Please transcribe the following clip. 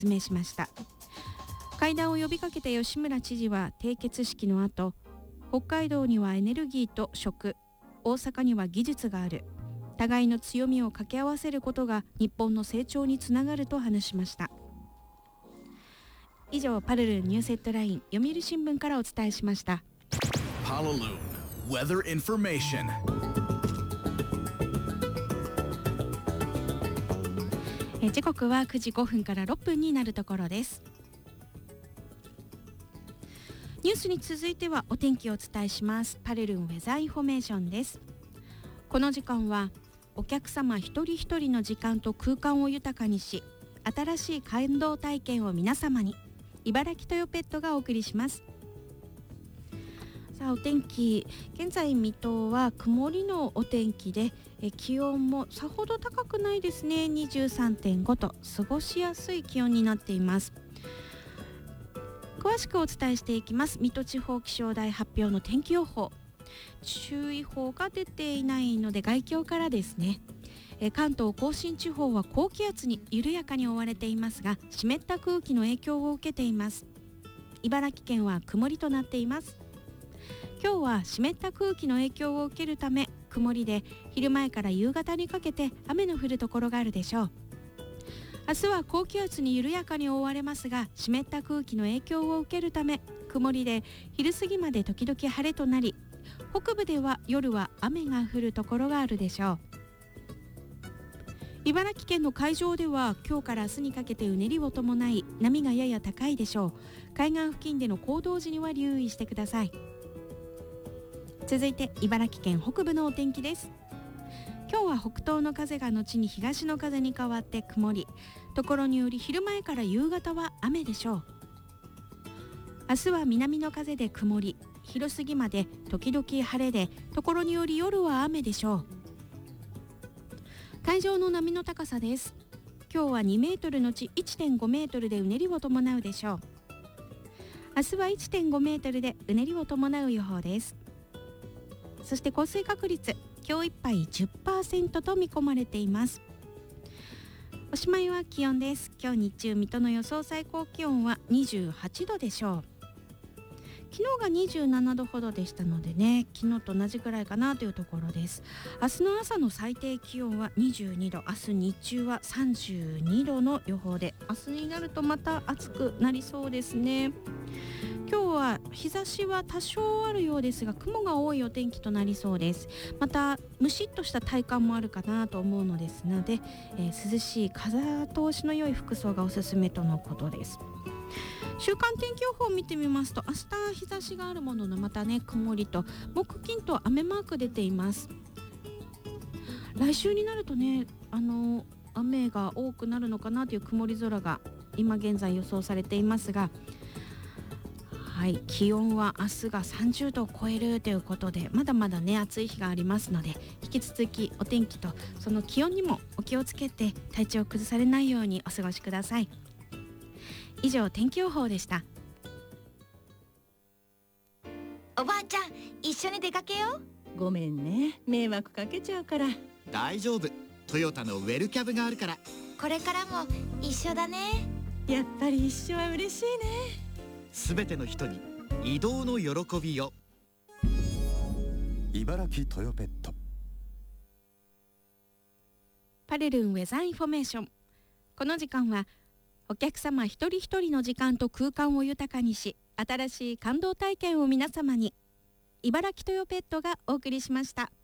説明しました。会談を呼びかけた吉村知事は締結式の後、北海道にはエネルギーと食、大阪には技術がある、互いの強みを掛け合わせることが日本の成長につながると話しました。以上、パルルンニュースヘッドライン読売新聞からお伝えしました。 パルルン Weather Information。 時刻は9時5分から6分になるところです。ニュースに続いてはお天気をお伝えします。パルルンウェザーインフォメーションです。この時間はお客様一人一人の時間と空間を豊かにし、新しい感動体験を皆様に、茨城トヨペットがお送りします。さあ、お天気、現在水戸は曇りのお天気で、気温もさほど高くないですね。 23.5 度、過ごしやすい気温になっています。詳しくお伝えしていきます。水戸地方気象台発表の天気予報、注意報が出ていないので概況からですね。関東甲信地方は高気圧に緩やかに覆われていますが、湿った空気の影響を受けています。茨城県は曇りとなっています。今日は湿った空気の影響を受けるため曇りで、昼前から夕方にかけて雨の降るところがあるでしょう。明日は高気圧に緩やかに覆われますが、湿った空気の影響を受けるため曇りで、昼過ぎまで時々晴れとなり、北部では夜は雨が降るところがあるでしょう。茨城県の海上では今日から明日にかけてうねりを伴い、波がやや高いでしょう。海岸付近での行動時には留意してください。続いて茨城県北部のお天気です。今日は北東の風が後に東の風に変わって曇り、ところにより昼前から夕方は雨でしょう。明日は南の風で曇り、昼過ぎまで時々晴れで、ところにより夜は雨でしょう。海上の波の高さです。今日は2メートルのち 1.5 メートルでうねりを伴うでしょう。明日は 1.5 メートルでうねりを伴う予報です。そして降水確率、今日いっぱい 10% と見込まれています。おしまいは気温です。今日日中水戸の予想最高気温は28度でしょう。昨日が27度ほどでしたのでね、昨日と同じくらいかなというところです。明日の朝の最低気温は22度、明日日中は32度の予報で、明日になるとまた暑くなりそうですね。今日は日差しは多少あるようですが、雲が多いお天気となりそうです。またムシッとした体感もあるかなと思うのですので、涼しい風通しの良い服装がおすすめとのことです。週間天気予報を見てみますと、明日日差しがあるもののまたね、曇りと木金と雨マーク出ています。来週になるとね、雨が多くなるのかなという曇り空が今現在予想されていますが、はい、気温は明日が30度を超えるということで、まだまだね暑い日がありますので、引き続きお天気とその気温にもお気をつけて、体調を崩されないようにお過ごしください。以上、天気予報でした。 おばあちゃん、一緒に出かけよう。ごめんね、迷惑かけちゃうから。 大丈夫、トヨタのウェルキャブがあるから。 これからも一緒だね。 やっぱり一緒は嬉しいね。 すべての人に移動の喜びを。 茨城トヨペット。 パルルンウェザーインフォメーション。この時間はお客様一人一人の時間と空間を豊かにし、新しい感動体験を皆様に、茨城トヨペットがお送りしました。